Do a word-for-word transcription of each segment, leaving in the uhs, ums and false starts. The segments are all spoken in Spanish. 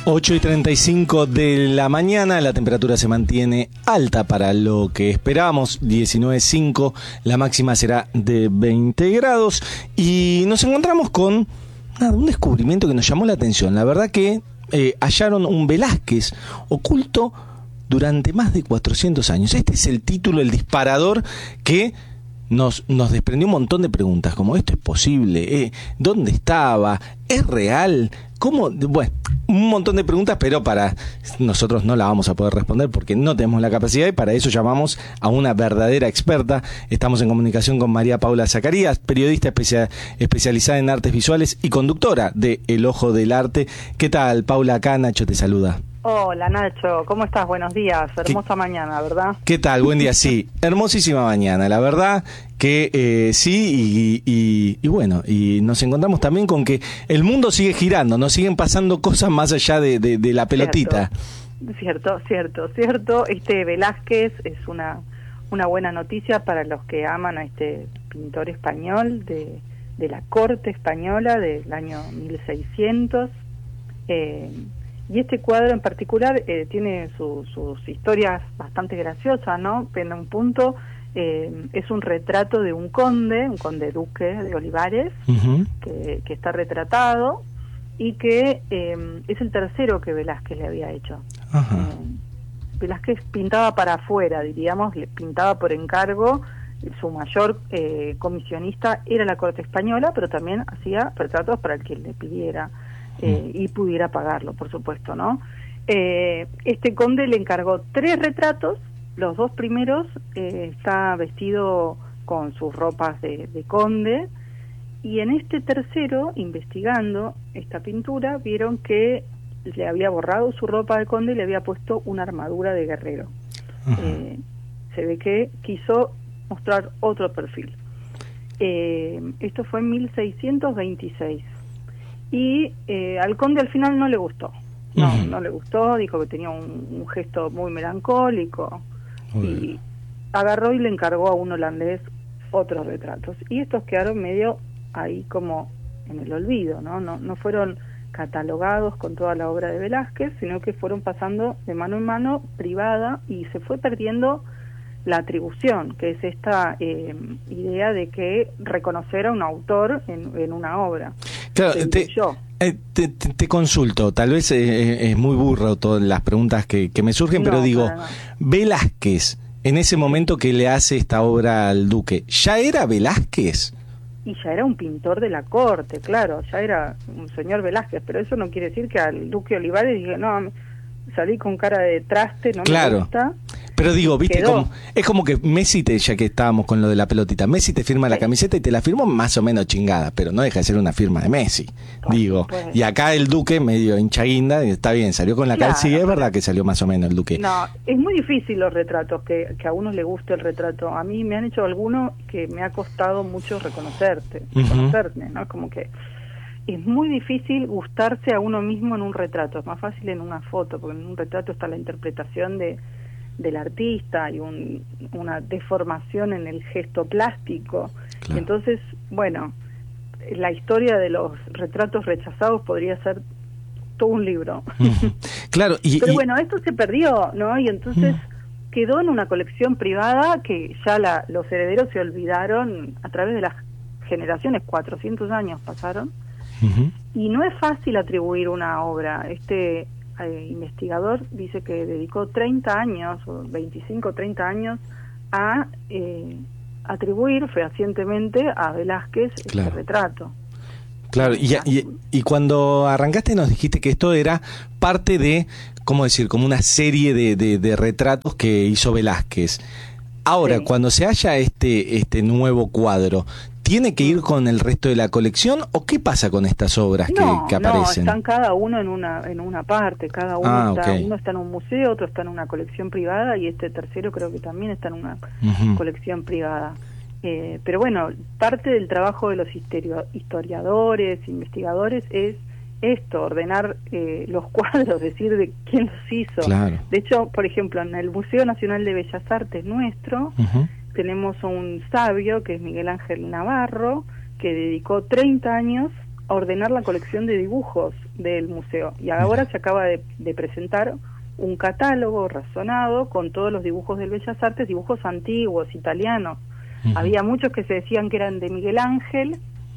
ocho y treinta y cinco de la mañana, la temperatura se mantiene alta para lo que esperábamos, diecinueve punto cinco, la máxima será de veinte grados y nos encontramos con nada, un descubrimiento que nos llamó la atención. La verdad que eh, hallaron un Velázquez oculto durante más de cuatrocientos años. Este es el título, el disparador que nos, nos desprendió un montón de preguntas, como ¿esto es posible? Eh, ¿Dónde estaba? ¿Es real? ¿Cómo? Bueno, un montón de preguntas, pero para nosotros no la vamos a poder responder porque no tenemos la capacidad y para eso llamamos a una verdadera experta. Estamos en comunicación con María Paula Zacarías, periodista especia, especializada en artes visuales y conductora de El Ojo del Arte. ¿Qué tal, Paula? Acá Nacho te saluda. Hola Nacho, ¿cómo estás? Buenos días, hermosa ¿Qué, mañana, ¿verdad? ¿Qué tal? Buen día, sí, hermosísima mañana, la verdad que eh, sí, y, y, y bueno, y nos encontramos también con que el mundo sigue girando, nos siguen pasando cosas más allá de, de, de la pelotita. Cierto, cierto, cierto, este Velázquez es una, una buena noticia para los que aman a este pintor español de, de la corte española del año mil seiscientos, eh, y este cuadro en particular eh, tiene su, sus historias bastante graciosas, ¿no? En un punto eh, es un retrato de un conde, un conde duque de Olivares, uh-huh. que, que está retratado y que eh, es el tercero que Velázquez le había hecho. Uh-huh. Eh, Velázquez pintaba para afuera, diríamos, le pintaba por encargo. Su mayor eh, comisionista era la corte española, pero también hacía retratos para el que le pidiera. Eh, y pudiera pagarlo, por supuesto, ¿no? Eh, este conde le encargó tres retratos, los dos primeros eh, está vestido con sus ropas de, de conde, y en este tercero, investigando esta pintura, vieron que le había borrado su ropa de conde y le había puesto una armadura de guerrero. Eh, se ve que quiso mostrar otro perfil. Eh, esto fue en mil seiscientos veintiséis. Y eh, al conde al final no le gustó, no, uh-huh. no le gustó, dijo que tenía un, un gesto muy melancólico, uh-huh. y agarró y le encargó a un holandés otros retratos. Y estos quedaron medio ahí como en el olvido, ¿no? No, no fueron catalogados con toda la obra de Velázquez, sino que fueron pasando de mano en mano, privada, y se fue perdiendo la atribución, que es esta eh, idea de que reconocer a un autor en, en una obra. Claro, te, eh, te, te, te consulto, tal vez eh, es muy burro todas las preguntas que, que me surgen, no, pero digo, Velázquez, en ese momento que le hace esta obra al duque, ¿ya era Velázquez? Y ya era un pintor de la corte, claro, ya era un señor Velázquez, pero eso no quiere decir que al duque Olivares dije, no, salí con cara de traste, no claro. me gusta. Pero digo, viste, como, es como que Messi, te, ya que estábamos con lo de la pelotita, Messi te firma sí. la camiseta y te la firmó más o menos chingada, pero no deja de ser una firma de Messi, pues, digo. Pues. Y acá el Duque, medio hinchaguinda, está bien, salió con la claro, calza y es verdad que salió más o menos el Duque. No, es muy difícil los retratos, que, que a uno le guste el retrato. A mí me han hecho algunos que me ha costado mucho reconocerte, uh-huh. reconocerme, ¿no? Como que es muy difícil gustarse a uno mismo en un retrato, es más fácil en una foto, porque en un retrato está la interpretación de del artista y un, una deformación en el gesto plástico. Claro. Entonces, bueno, la historia de los retratos rechazados podría ser todo un libro. Mm. Claro, y, pero y... bueno, esto se perdió, ¿no? Y entonces mm. quedó en una colección privada que ya la, los herederos se olvidaron a través de las generaciones, cuatrocientos años pasaron, uh-huh. y no es fácil atribuir una obra. Este Eh, investigador dice que dedicó treinta años, o veinticinco, treinta años, a eh, atribuir fehacientemente a Velázquez claro. este retrato. Claro, y, y, y cuando arrancaste nos dijiste que esto era parte de, ¿cómo decir?, como una serie de, de, de retratos que hizo Velázquez. Ahora, sí. cuando se halla este, este nuevo cuadro, ¿tiene que ir con el resto de la colección o qué pasa con estas obras que, no, que aparecen? No, están cada uno en una en una parte, cada uno ah, está, okay. uno está en un museo, otro está en una colección privada y este tercero creo que también está en una uh-huh. colección privada. Eh, pero bueno, parte del trabajo de los historiadores, investigadores es esto, ordenar eh, los cuadros, decir de quién los hizo. Claro. De hecho, por ejemplo, en el Museo Nacional de Bellas Artes nuestro, uh-huh. tenemos un sabio que es Miguel Ángel Navarro, que dedicó treinta años ordenar la colección de dibujos del museo. Y ahora se acaba de, de presentar un catálogo razonado con todos los dibujos del Bellas Artes, dibujos antiguos, italianos. Uh-huh. Había muchos que se decían que eran de Miguel Ángel,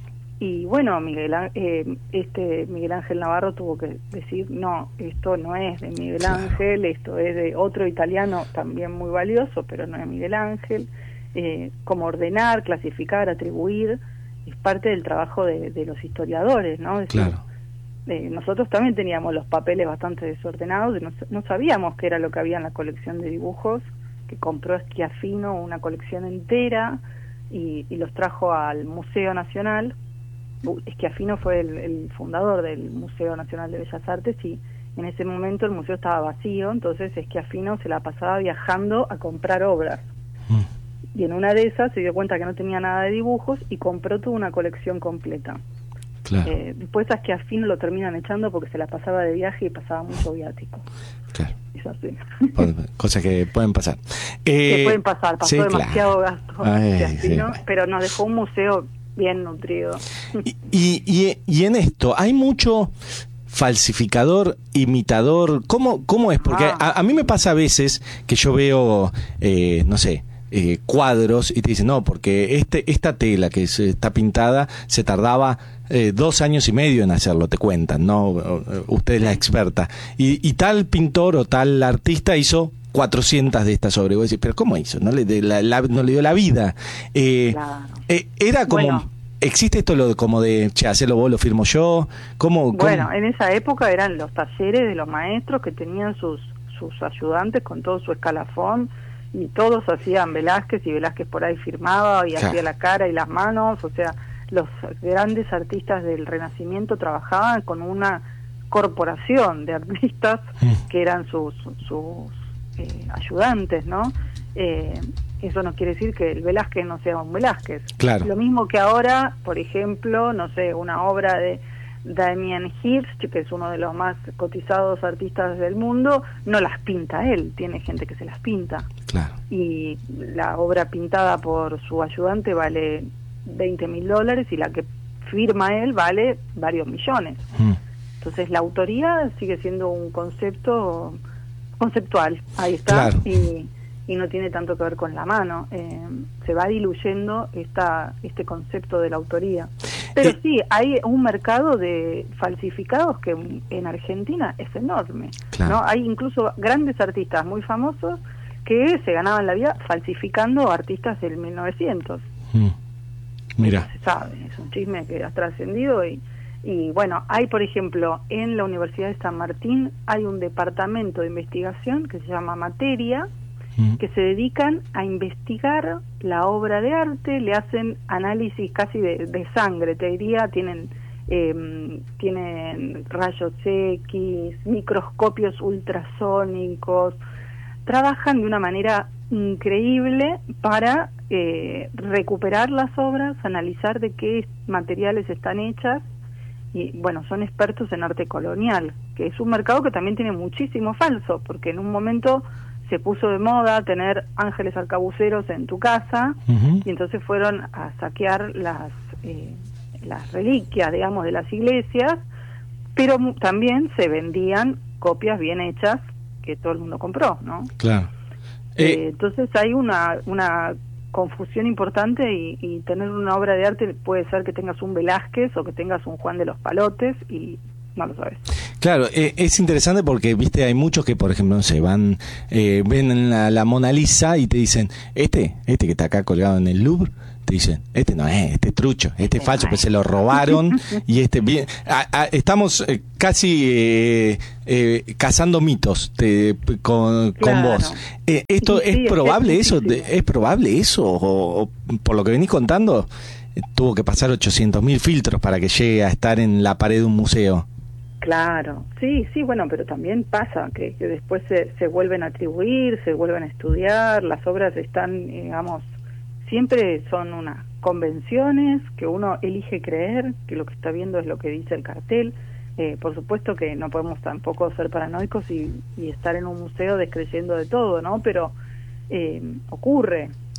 y bueno, Miguel, eh, este Miguel Ángel Navarro tuvo que decir, no, esto no es de Miguel claro. Ángel, esto es de otro italiano también muy valioso, pero no es Miguel Ángel. Eh, como ordenar, clasificar, atribuir, es parte del trabajo de, de los historiadores, ¿no? Es claro. decir, eh, nosotros también teníamos los papeles bastante desordenados, no, no sabíamos qué era lo que había en la colección de dibujos, que compró Schiaffino una colección entera y, y los trajo al Museo Nacional. Schiaffino fue el, el fundador del Museo Nacional de Bellas Artes y en ese momento el museo estaba vacío, entonces Schiaffino se la pasaba viajando a comprar obras. Mm. Y en una de esas se dio cuenta que no tenía nada de dibujos y compró toda una colección completa. Claro. Eh, después a Schiaffino lo terminan echando porque se la pasaba de viaje y pasaba mucho viático. Claro. Es así. Cosas que pueden pasar. Eh, que pueden sí, pasar, pasó demasiado claro. gasto Ay, Schiaffino, sí. pero nos dejó un museo bien nutrido. Y, y, y, y en esto, ¿hay mucho falsificador, imitador? ¿Cómo, cómo es? Porque ah. a, a mí me pasa a veces que yo veo, eh, no sé, eh, cuadros y te dicen, no, porque este esta tela que se, está pintada se tardaba eh, dos años y medio en hacerlo, te cuentan, ¿no? Usted es la experta. Y, y tal pintor o tal artista hizo cuatrocientas de estas obras. Y vos decís, pero ¿cómo hizo? No le, de la, la, no le dio la vida. Eh, claro. eh, era como... Bueno. ¿Existe esto lo de, como de, che, hacelo vos, lo firmo yo? ¿Cómo, cómo? Bueno, en esa época eran los talleres de los maestros que tenían sus sus ayudantes con todo su escalafón y todos hacían Velázquez y Velázquez por ahí firmaba y claro. hacía la cara y las manos. O sea, los grandes artistas del Renacimiento trabajaban con una corporación de artistas mm. que eran sus, sus eh, ayudantes, ¿no? Eh, eso no quiere decir que el Velázquez no sea un Velázquez. Claro. Lo mismo que ahora, por ejemplo, no sé, una obra de Damien Hirst, que es uno de los más cotizados artistas del mundo, no las pinta él, tiene gente que se las pinta. Claro. Y la obra pintada por su ayudante vale veinte mil dólares y la que firma él vale varios millones. Mm. Entonces la autoría sigue siendo un concepto conceptual, ahí está, claro. y y no tiene tanto que ver con la mano. Eh, se va diluyendo esta este concepto de la autoría. Pero eh, sí, hay un mercado de falsificados que en Argentina es enorme. Claro. ¿No? Hay incluso grandes artistas muy famosos que se ganaban la vida falsificando artistas del mil novecientos. Mm. Mira. Eso se sabe, es un chisme que ha trascendido y Y bueno, hay por ejemplo, en la Universidad de San Martín hay un departamento de investigación que se llama Materia, que se dedican a investigar la obra de arte, le hacen análisis casi de, de sangre, te diría, tienen eh, tienen rayos X, microscopios ultrasónicos, trabajan de una manera increíble para eh, recuperar las obras, analizar de qué materiales están hechas, y bueno, son expertos en arte colonial, que es un mercado que también tiene muchísimo falso, porque en un momento se puso de moda tener ángeles arcabuceros en tu casa, uh-huh. y entonces fueron a saquear las eh, las reliquias, digamos, de las iglesias, pero también se vendían copias bien hechas que todo el mundo compró, ¿no? Claro. Eh, eh, entonces hay una una confusión importante y, y tener una obra de arte puede ser que tengas un Velázquez o que tengas un Juan de los Palotes y no lo sabes. Claro, eh, es interesante porque, viste, hay muchos que, por ejemplo, no sé, van, eh, ven la, la Mona Lisa y te dicen, este, este que está acá colgado en el Louvre, te dicen, este no es, este es trucho, este es falso, pues se lo robaron y este bien, a, a, estamos eh, casi eh, eh, cazando mitos te, con, claro. con vos. Eh, esto sí, es sí, probable es eso, de, es probable eso, o, o por lo que venís contando, eh, tuvo que pasar ochocientos mil filtros para que llegue a estar en la pared de un museo. Claro, sí, sí, bueno, pero también pasa que, que después se, se vuelven a atribuir, se vuelven a estudiar, las obras están, digamos, siempre son unas convenciones que uno elige creer, que lo que está viendo es lo que dice el cartel. Eh, por supuesto que no podemos tampoco ser paranoicos y, y estar en un museo descreyendo de todo, ¿no? Pero eh, ocurre.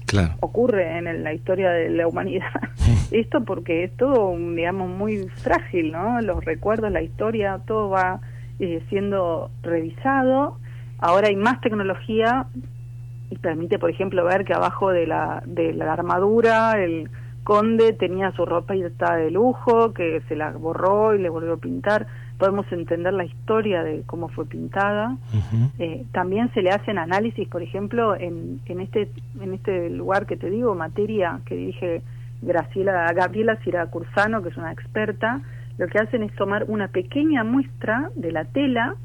Claro. ocurre en el- la historia de la humanidad. Esto porque es todo, digamos, muy frágil, ¿no? Los recuerdos, la historia, todo va eh, siendo revisado. Ahora hay más tecnología y permite, por ejemplo, ver que abajo de la, de la armadura el conde tenía su ropa y estaba de lujo, que se la borró y le volvió a pintar. Podemos entender la historia de cómo fue pintada. Uh-huh. Eh, también se le hacen análisis, por ejemplo, en, en este en este lugar que te digo, Materia, que dirige Graciela, Gabriela Siracursano, que es una experta. Lo que hacen es tomar una pequeña muestra de la tela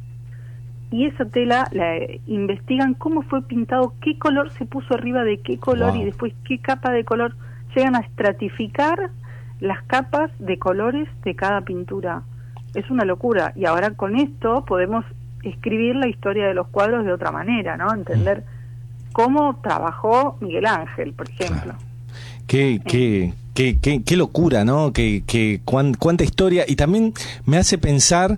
y esa tela la investigan cómo fue pintado, qué color se puso arriba de qué color, wow, y después qué capa de color. Llegan a estratificar las capas de colores de cada pintura. Es una locura, y ahora con esto podemos escribir la historia de los cuadros de otra manera, ¿no? Entender cómo trabajó Miguel Ángel, por ejemplo. claro. Qué, qué, qué, qué, qué locura, ¿no? Qué, qué, cuán, cuánta historia. Y también me hace pensar,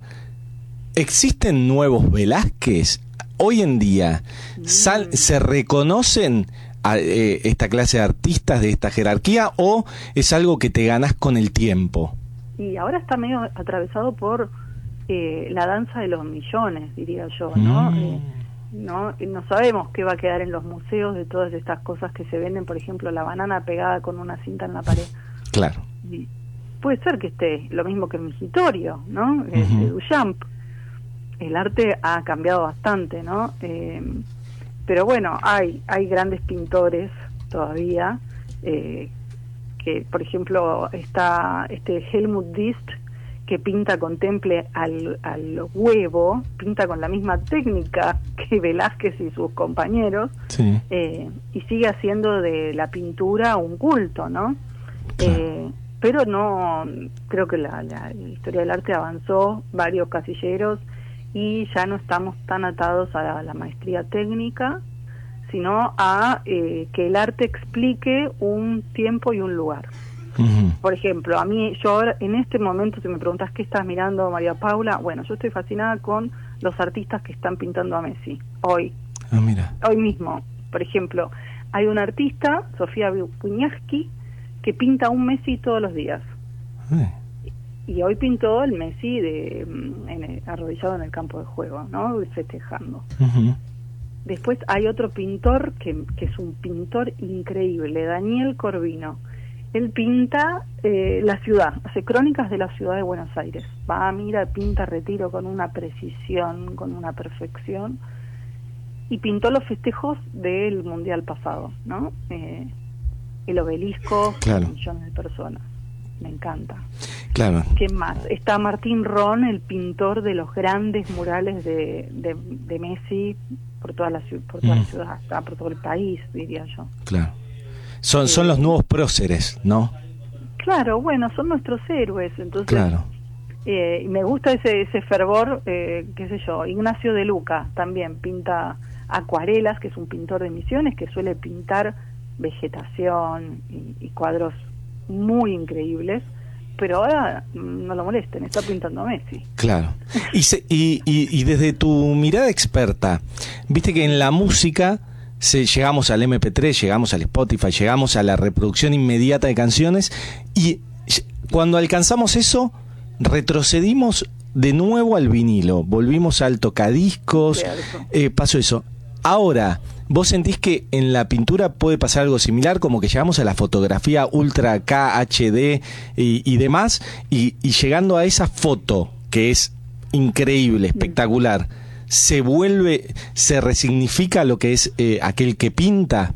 ¿existen nuevos Velázquez? Hoy en día, sal, ¿se reconocen a eh, esta clase de artistas de esta jerarquía o es algo que te ganas con el tiempo? Y ahora está medio atravesado por eh, la danza de los millones, diría yo, ¿no? Mm. Eh, no no sabemos qué va a quedar en los museos de todas estas cosas que se venden, por ejemplo, la banana pegada con una cinta en la pared. Claro. Y puede ser que esté lo mismo que el mingitorio, ¿no? Uh-huh. El de Duchamp. El arte ha cambiado bastante, ¿no? Eh, pero bueno, hay hay grandes pintores todavía, eh, que por ejemplo está este Helmut Diest, que pinta con temple al, al huevo, pinta con la misma técnica que Velázquez y sus compañeros, Sí. eh, y sigue haciendo de la pintura un culto, ¿no? Claro. Eh, pero no, creo que la, la, la historia del arte avanzó varios casilleros y ya no estamos tan atados a la, la maestría técnica, sino a eh, que el arte explique un tiempo y un lugar. Uh-huh. Por ejemplo, a mí, yo ahora, en este momento, si me preguntas qué estás mirando, María Paula, bueno, yo estoy fascinada con los artistas que están pintando a Messi, hoy, Ah, mira. hoy mismo. Por ejemplo, hay una artista, Sofía Wieniawski, que pinta un Messi todos los días. Eh. Y hoy pintó el Messi de, en el, arrodillado en el campo de juego, ¿no? Festejando. Uh-huh. Después hay otro pintor que, que es un pintor increíble, Daniel Corvino. Él pinta eh, la ciudad, hace crónicas de la ciudad de Buenos Aires. Va, mira, pinta Retiro con una precisión, con una perfección. Y pintó los festejos del Mundial pasado, ¿no? Eh, el obelisco, claro, millones de personas. Me encanta. Claro. ¿Qué más? Está Martín Ron, el pintor de los grandes murales de, de, de Messi por toda la, por toda mm. la ciudad, hasta por todo el país, diría yo. Claro. Son, son los nuevos próceres, ¿no? Claro, bueno, son nuestros héroes, entonces... Claro. Eh, me gusta ese ese fervor, eh, qué sé yo. Ignacio de Luca también pinta acuarelas, que es un pintor de Misiones, que suele pintar vegetación y, y cuadros muy increíbles, pero ahora no lo molesten, está pintando a Messi. Claro. Y, se, y, y, y desde tu mirada experta, viste que en la música... Se, llegamos al eme pe tres, llegamos al Spotify, llegamos a la reproducción inmediata de canciones y cuando alcanzamos eso retrocedimos de nuevo al vinilo, volvimos al tocadiscos, eh, pasó eso. Ahora, ¿vos sentís que en la pintura puede pasar algo similar, como que llegamos a la fotografía ultra K, hache de y, y demás, y, y llegando a esa foto que es increíble, espectacular, se vuelve, se resignifica lo que es eh, aquel que pinta?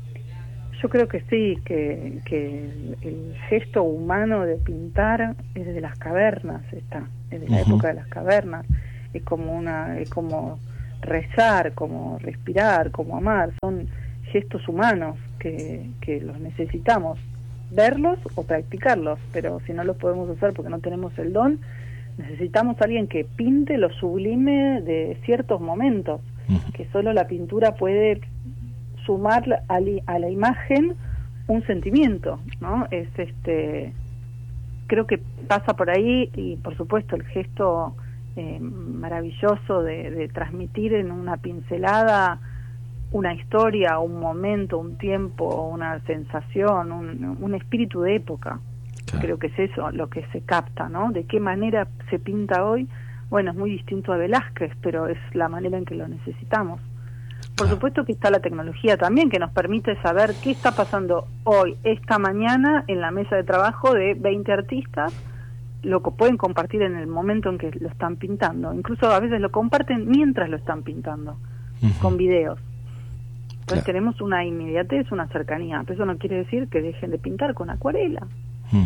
Yo creo que sí, que, que el, el gesto humano de pintar es desde las cavernas, está, desde la uh-huh. época de las cavernas, es como una, es como rezar, como respirar, como amar, son gestos humanos que, que los necesitamos, verlos o practicarlos, pero si no los podemos hacer porque no tenemos el don, necesitamos a alguien que pinte lo sublime de ciertos momentos, uh-huh. que solo la pintura puede sumar a, li, a la imagen un sentimiento, ¿no? Es este, creo que pasa por ahí, y por supuesto el gesto eh, maravilloso de, de transmitir en una pincelada una historia, un momento, un tiempo, una sensación, un, un espíritu de época. Claro. Creo que es eso lo que se capta, ¿no? De qué manera se pinta hoy. Bueno, es muy distinto a Velázquez, pero es la manera en que lo necesitamos. Por claro. supuesto que está la tecnología también, que nos permite saber qué está pasando hoy, esta mañana, en la mesa de trabajo de veinte artistas, lo que pueden compartir en el momento en que lo están pintando. Incluso a veces lo comparten mientras lo están pintando, uh-huh. con videos. Entonces claro. tenemos una inmediatez, una cercanía. Pero eso no quiere decir que dejen de pintar con acuarela. Uh-huh.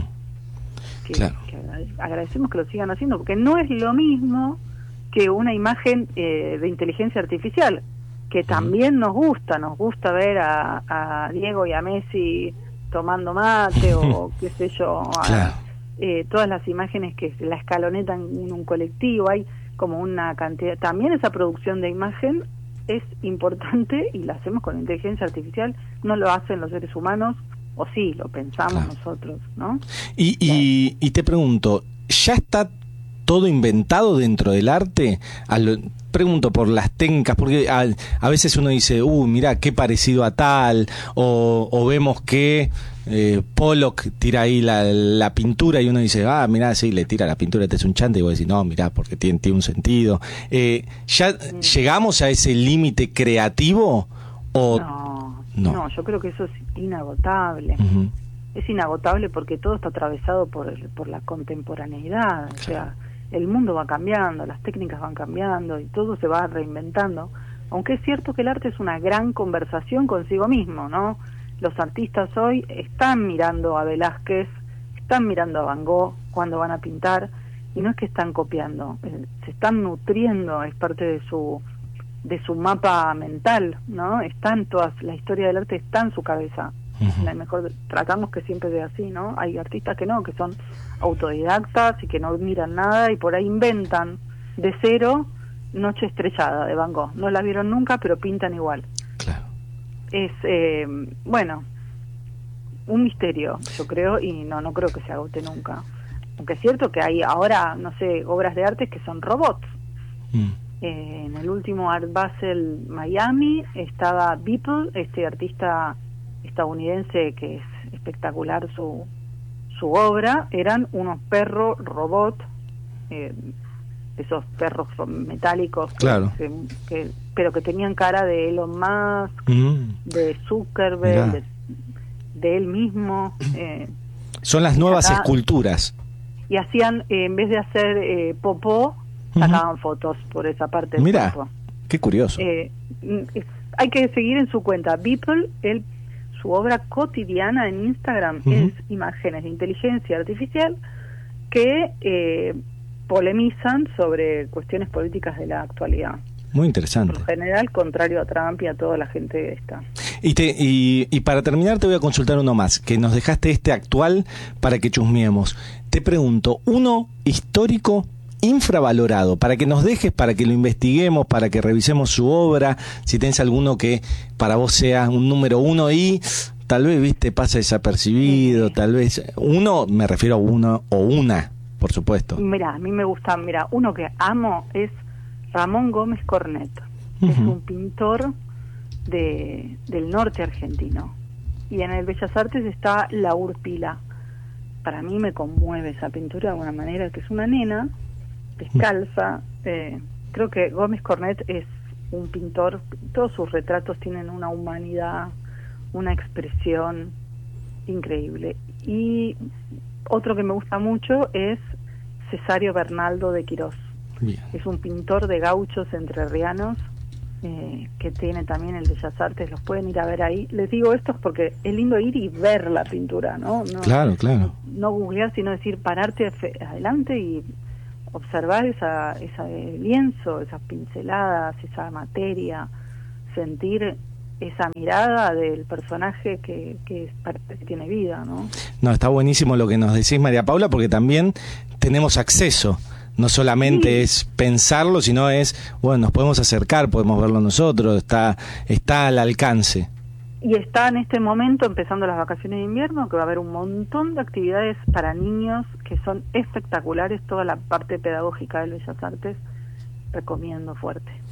Que, claro. que agradecemos que lo sigan haciendo, porque no es lo mismo que una imagen eh, de inteligencia artificial, que también nos gusta, nos gusta ver a, a Diego y a Messi tomando mate o qué sé yo, a, claro. eh, todas las imágenes que la escaloneta en un colectivo, hay como una cantidad, también esa producción de imagen es importante y la hacemos con inteligencia artificial, no lo hacen los seres humanos, o sí, lo pensamos claro. nosotros, ¿no? Y, y, y te pregunto, ¿ya está todo inventado dentro del arte? Al, pregunto por las técnicas, porque a, a veces uno dice, uh, mirá, qué parecido a tal, o, o vemos que eh, Pollock tira ahí la, la pintura y uno dice, ah, mirá, sí, le tira la pintura, este es un chante, y vos decís, no, mirá, porque tiene, tiene un sentido. Eh, ¿Ya mm. llegamos a ese límite creativo? O no, no, no, yo creo que eso es inagotable. Uh-huh. Es inagotable porque todo está atravesado por, el, por la contemporaneidad, claro. o sea, el mundo va cambiando, las técnicas van cambiando y todo se va reinventando, aunque es cierto que el arte es una gran conversación consigo mismo, ¿no? Los artistas hoy están mirando a Velázquez, están mirando a Van Gogh cuando van a pintar, y no es que están copiando, eh, se están nutriendo, es parte de su de su mapa mental, ¿no? Están todas, la historia del arte está en su cabeza. Uh-huh. Mejor tratamos que siempre sea así, ¿no? Hay artistas que no, que son autodidactas y que no miran nada y por ahí inventan de cero Noche Estrellada de Van Gogh. No la vieron nunca, pero pintan igual. Claro. Es, eh, bueno, un misterio, yo creo, y no, no creo que se agote nunca. Aunque es cierto que hay ahora, no sé, obras de arte que son robots. Mm. Eh, en el último Art Basel Miami estaba Beeple, este artista estadounidense que es espectacular su su obra, eran unos perros robot, eh, esos perros metálicos, claro. que, que, pero que tenían cara de Elon Musk, mm. de Zuckerberg, de, de él mismo. Eh, Son las nuevas acá, esculturas. Y hacían, eh, en vez de hacer eh, popó, sacaban uh-huh. fotos por esa parte del Mira, cuerpo. Qué curioso. Eh, es, hay que seguir en su cuenta. Beeple, él, su obra cotidiana en Instagram uh-huh. es imágenes de inteligencia artificial que eh, polemizan sobre cuestiones políticas de la actualidad. Muy interesante. En general, contrario a Trump y a toda la gente esta. Y, te, y, y para terminar te voy a consultar uno más, que nos dejaste este actual para que chusmeemos. Te pregunto, uno histórico infravalorado, para que nos dejes, para que lo investiguemos, para que revisemos su obra, si tenés alguno que para vos sea un número uno y tal vez, viste, pasa desapercibido, sí. tal vez, uno, me refiero a uno o una, por supuesto. Mira, a mí me gusta, mira, uno que amo es Ramón Gómez Cornet, uh-huh. es un pintor de del norte argentino, y en el Bellas Artes está La Urpila. Para mí me conmueve esa pintura de alguna manera, que es una nena descalza. Eh, creo que Gómez Cornet es un pintor, todos sus retratos tienen una humanidad, una expresión increíble. Y otro que me gusta mucho es Cesario Bernaldo de Quirós. Bien. Es un pintor de gauchos entrerrianos eh, que tiene también el Bellas Artes, los pueden ir a ver ahí. Les digo esto porque es lindo ir y ver la pintura, ¿no? no claro, claro. No, no googlear, sino decir, pararte adelante y observar esa, esa lienzo, esas pinceladas, esa materia, sentir esa mirada del personaje que, que parece que tiene vida, ¿no? No, está buenísimo lo que nos decís, María Paula, porque también tenemos acceso. No solamente sí. es pensarlo, sino es, bueno, nos podemos acercar, podemos verlo nosotros, está, está al alcance. Y está en este momento empezando las vacaciones de invierno, que va a haber un montón de actividades para niños que son espectaculares, toda la parte pedagógica del Bellas Artes, recomiendo fuerte.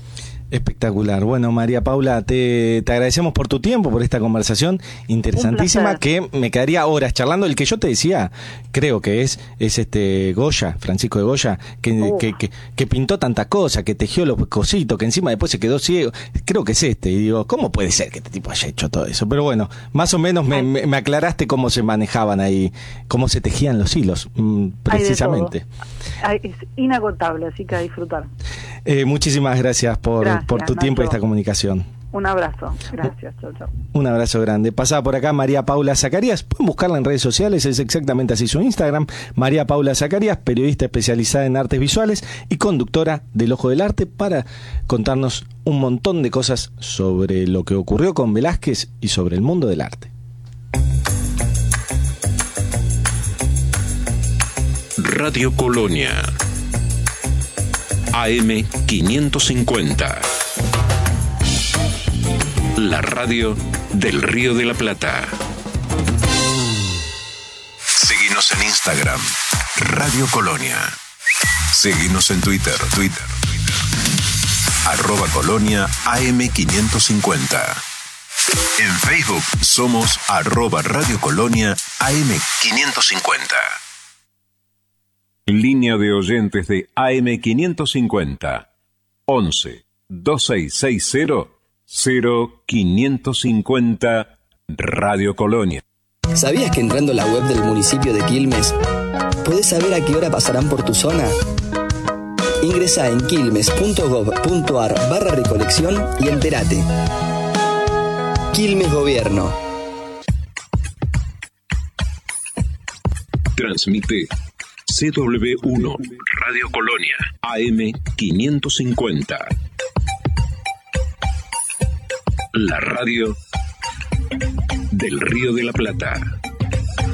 Espectacular. Bueno, María Paula, te, te agradecemos por tu tiempo, por esta conversación interesantísima, que me quedaría horas charlando. El que yo te decía, creo que es es este Goya, Francisco de Goya, que, que, que, que pintó tanta cosa, que tejió los cositos, que encima después se quedó ciego. Creo que es este. Y digo, ¿cómo puede ser que este tipo haya hecho todo eso? Pero bueno, más o menos me, me, me aclaraste cómo se manejaban ahí, cómo se tejían los hilos, precisamente. Es inagotable, así que a disfrutar. Eh, muchísimas gracias por, gracias, por tu Nacho. tiempo y esta comunicación. Un abrazo, gracias, chau, chau. Un abrazo grande. Pasaba por acá María Paula Zacarías, pueden buscarla en redes sociales, es exactamente así su Instagram, María Paula Zacarías, periodista especializada en artes visuales y conductora del Ojo del Arte, para contarnos un montón de cosas sobre lo que ocurrió con Velázquez y sobre el mundo del arte. Radio Colonia A M quinientos cincuenta, la radio del Río de la Plata. Seguinos en Instagram, Radio Colonia. Seguinos en Twitter, Twitter, Twitter. Arroba Colonia A M quinientos cincuenta. En Facebook somos arroba Radio Colonia A M quinientos cincuenta. Línea de oyentes de A M quinientos cincuenta, once, veintiséis sesenta, cero quinientos cincuenta, Radio Colonia. ¿Sabías que entrando a la web del municipio de Quilmes podés saber a qué hora pasarán por tu zona? Ingresá en quilmes.gov.ar barra recolección y entérate. Quilmes Gobierno. Transmite C W uno, Radio Colonia, A M quinientos cincuenta. La radio del Río de la Plata.